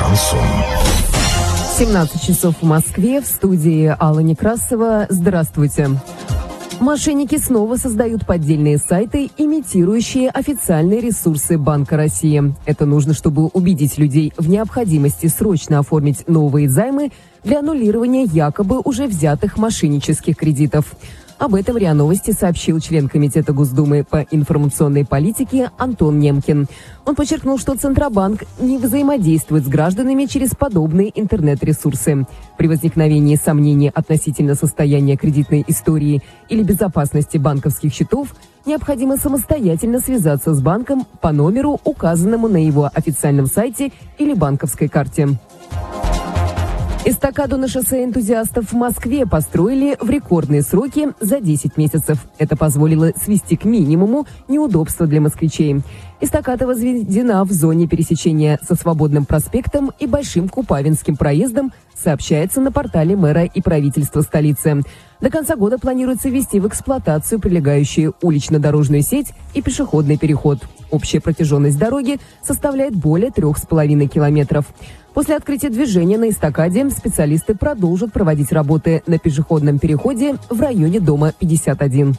шансон. 17 часов в Москве, в студии Алла Некрасова. Здравствуйте. Мошенники снова создают поддельные сайты, имитирующие официальные ресурсы Банка России. Это нужно, чтобы убедить людей в необходимости срочно оформить новые займы для аннулирования якобы уже взятых мошеннических кредитов. Об этом РИА Новости сообщил член Комитета Госдумы по информационной политике Антон Немкин. Он подчеркнул, что Центробанк не взаимодействует с гражданами через подобные интернет-ресурсы. При возникновении сомнений относительно состояния кредитной истории или безопасности банковских счетов необходимо самостоятельно связаться с банком по номеру, указанному на его официальном сайте или банковской карте. Эстакаду на шоссе энтузиастов в Москве построили в рекордные сроки за 10 месяцев. Это позволило свести к минимуму неудобства для москвичей. Эстакада возведена в зоне пересечения со Свободным проспектом и Большим Купавинским проездом, сообщается на портале мэра и правительства столицы. До конца года планируется ввести в эксплуатацию прилегающую улично-дорожную сеть и пешеходный переход. Общая протяженность дороги составляет более 3,5 километров. После открытия движения на эстакаде специалисты продолжат проводить работы на пешеходном переходе в районе дома 51.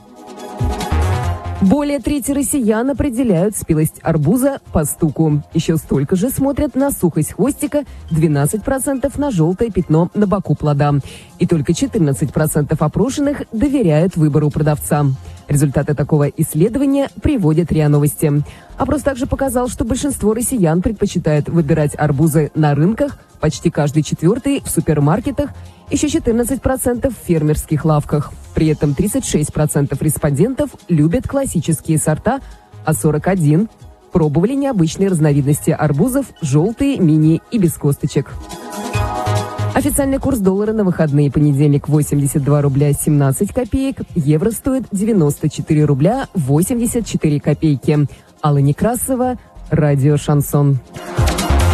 Более трети россиян определяют спелость арбуза по стуку. Еще столько же смотрят на сухость хвостика, 12% на желтое пятно на боку плода. И только 14% опрошенных доверяют выбору продавца. Результаты такого исследования приводят РИА Новости. Опрос также показал, что большинство россиян предпочитают выбирать арбузы на рынках, почти каждый четвертый в супермаркетах, еще 14% в фермерских лавках. При этом 36% респондентов любят классические сорта, а 41% пробовали необычные разновидности арбузов, желтые, мини и без косточек. Официальный курс доллара на выходные: понедельник 82 рубля 17 копеек, евро стоит 94 рубля 84 копейки. Алла Некрасова, радио «Шансон».